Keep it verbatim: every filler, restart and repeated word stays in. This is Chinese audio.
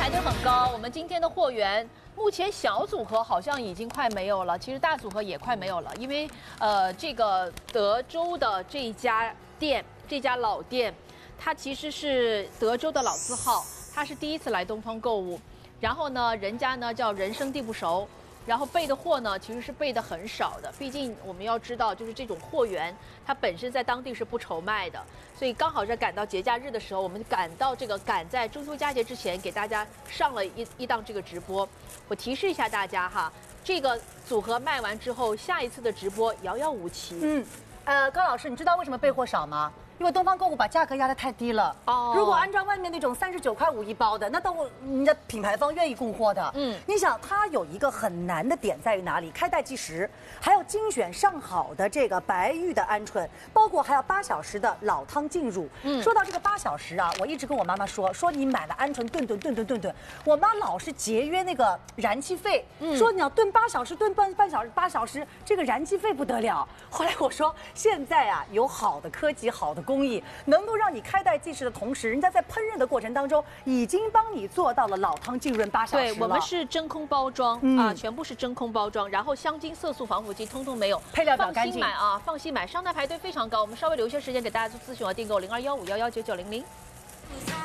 排队很高。我们今天的货源，目前小组合好像已经快没有了，其实大组合也快没有了，因为呃，这个德州的这一家店，这家老店，它其实是德州的老字号，它是第一次来东方购物，然后呢，人家呢叫人生地不熟。 然后备的货呢，其实是备的很少的，毕竟我们要知道，就是这种货源它本身在当地是不愁卖的，所以刚好在赶到节假日的时候，我们赶到这个赶在中秋佳节之前，给大家上了一一档这个直播。我提示一下大家哈，这个组合卖完之后，下一次的直播遥遥无期。 嗯，呃，高老师，你知道为什么备货少吗？ 因为东方购物把价格压得太低了。哦，如果按照外面那种三十九块五一包的，那都人家品牌方愿意供货的。嗯，你想它有一个很难的点在于哪里？开袋计时，还要精选上好的这个白玉的鹌鹑，包括还要八小时的老汤浸乳。嗯，说到这个八小时啊，我一直跟我妈妈说，说你买了鹌鹑炖炖炖炖炖炖，我妈老是节约那个燃气费，嗯、说你要炖八小时，炖半半小时八小时，这个燃气费不得了。后来我说，现在啊有好的科技，好的工。 工艺能够让你开袋计时的同时，人家在烹饪的过程当中已经帮你做到了老汤浸润八小时了。 对，我们是真空包装、嗯、啊，全部是真空包装，然后香精、色素、防腐剂通通没有， 配料表干净。 放心买啊，放心买。上台排队非常高，我们稍微留一些时间给大家做咨询和订购，零二幺五幺幺九九零零。